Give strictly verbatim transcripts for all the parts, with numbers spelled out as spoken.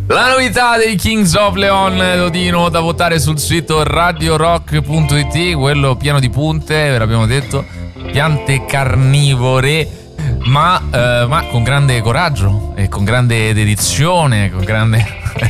La novità dei Kings of Leon, lo di nuovo da votare sul sito radio rock punto it, quello pieno di punte, ve l'abbiamo detto, piante carnivore, ma, eh, ma con grande coraggio e con grande dedizione, con grande,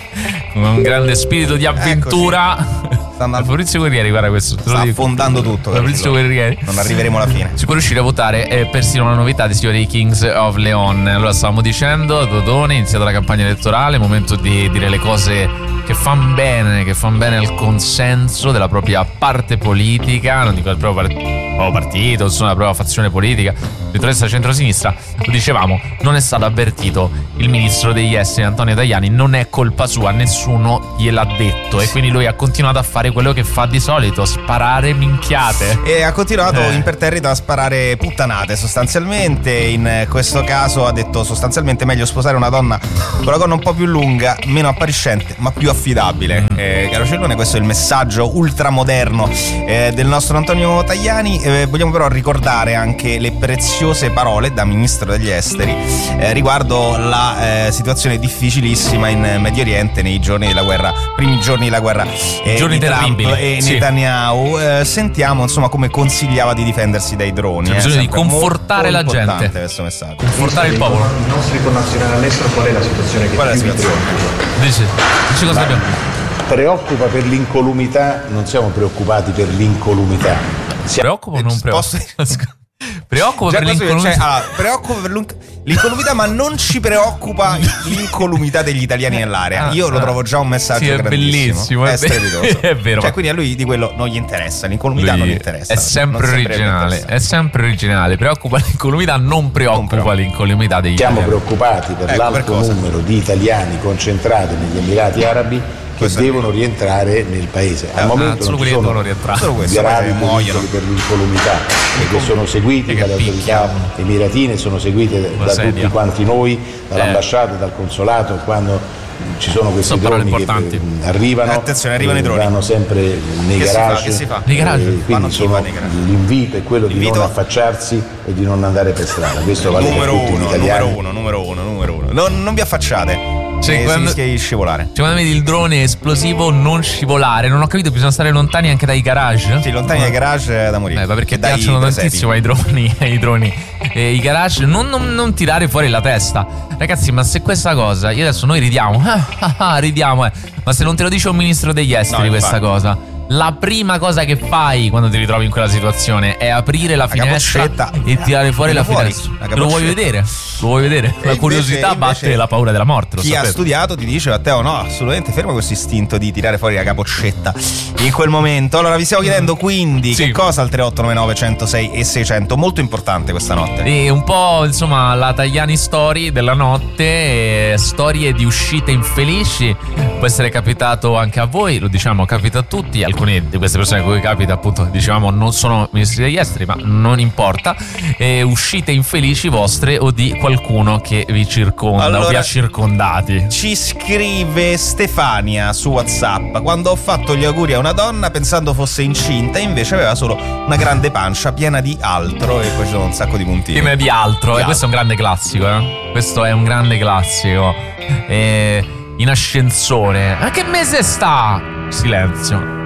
con un grande spirito di avventura. Fabrizio Guerrieri, guarda questo, sta affondando tutto. Fabrizio Guerrieri, non arriveremo alla fine. Si può riuscire a votare eh, persino la novità di signori dei Kings of Leon. Allora, stavamo dicendo, Dodone, è iniziata la campagna elettorale, momento di dire le cose che fanno bene, che fanno bene al consenso della propria parte politica, non dico il proprio part- partito, insomma, la propria fazione politica, centrodestra, centrosinistra. Lo dicevamo, non è stato avvertito il ministro degli esteri Antonio Tajani, non è colpa sua, nessuno gliel'ha detto, e quindi lui ha continuato a fare quello che fa di solito, sparare minchiate, e ha continuato eh. imperterrito a sparare puttanate sostanzialmente. In questo caso ha detto sostanzialmente meglio sposare una donna con la gonna un po' più lunga, meno appariscente ma più affidabile. mm. eh, caro Cellone, questo è il messaggio ultramoderno eh, del nostro Antonio Tajani. eh, vogliamo però ricordare anche le preziose parole da ministro degli esteri eh, riguardo la eh, situazione difficilissima in Medio Oriente nei giorni della guerra, primi giorni della guerra eh, giorni di Trump terribili, e sì. Netanyahu. Eh, sentiamo insomma come consigliava di difendersi dai droni. C'è eh, bisogno di confortare la gente, questo messaggio. confortare il popolo. I nostri connazionali all'estero, qual è la situazione che Qual è la più vi situazione? preoccupa? Dici, dici cosa abbiamo? Preoccupa per l'incolumità, non siamo preoccupati per l'incolumità. Preoccupa o non preoccupa? Posso- Preoccupa Già per questo- l'incolumità. cioè, allora, preoccupa per l'un- l'incolumità, ma non ci preoccupa l'incolumità degli italiani nell'area. Io lo trovo già un messaggio sì, è grandissimo. bellissimo, è è be- strepitoso. è vero. Cioè, quindi a lui di quello non gli interessa, l'incolumità Lui non gli interessa. È sempre Non originale, interessa. è sempre originale. Preoccupa l'incolumità, non preoccupa preoccupa. l'incolumità degli Siamo italiani. preoccupati per Ecco, l'alto per cosa? numero di italiani concentrati negli Emirati Arabi che Questo è- devono rientrare nel paese. Al Ah, momento solo non quelli ci che sono devono rientrare. Solo questo, gravi poi muoiono. pericoli per l'incolumità che sono seguiti E che dalle autorità picchiano. emiratine, sono seguite La da sedia. tutti quanti noi, dall'ambasciata, dal consolato, quando ci sono questi Sono parole droni che importanti. eh, arrivano, Attenzione, arrivano eh, i droni. vanno sempre nei Che si fa? garage. Che si fa? Nei garage? Eh, Vanno quindi chi sono, va nei garage? l'invito è quello di L'invito? non affacciarsi e di non andare per strada. Questo vale Numero per tutti uno, gli italiani. numero uno, numero uno, numero uno. Non, non vi affacciate. Cioè, eh, quando- si rischia di scivolare. Cioè, quando vedi il drone esplosivo, non scivolare. Non ho capito, bisogna stare lontani anche dai garage? Sì, lontani dai garage è da morire. Eh, ma perché E dai piacciono presepi. tantissimo ai droni, ai droni. E i garage, non, non, non tirare fuori la testa. Ragazzi, ma se questa cosa, io adesso noi ridiamo, ah, ah, ah, ridiamo, eh. Ma se non te lo dice un ministro degli esteri No, questa infatti. cosa, la prima cosa che fai quando ti ritrovi in quella situazione è aprire la, La finestra capoccetta. e tirare fuori la Tira fuori finestra. la Lo vuoi capoccetta. vedere? Lo vuoi vedere? E La invece- curiosità invece batte la paura della morte, lo Chi ha sapete. studiato ti dice, Matteo, no, assolutamente ferma questo istinto di tirare fuori la capoccetta in quel momento. Allora vi stiamo chiedendo quindi Sì. che cosa al tre otto nove nove uno zero sei e seicento, molto importante questa notte. E un po' insomma la Tajani story della notte, eh, storie di uscite infelici. Può essere capitato anche a voi, lo diciamo, capita a tutti. Alcune di queste persone a cui capita, appunto, dicevamo, non sono ministri degli esteri, ma non importa. Eh, uscite infelici vostre o di qualcuno che vi circonda o vi Allora- ha circondati. Ci scrive Stefania su WhatsApp: quando ho fatto gli auguri a una donna pensando fosse incinta, invece aveva solo una grande pancia piena di altro, e poi ci sono un sacco di puntini. Prima di altro, Di e questo è un grande classico, eh? Questo è un grande classico. Eh, in ascensore. Ma che mese sta? Silenzio.